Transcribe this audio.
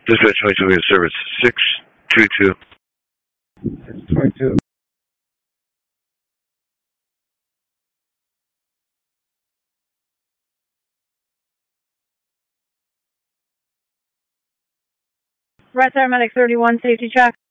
Dispatch 22 service 622. 622. Red Paramedic 31, safety check.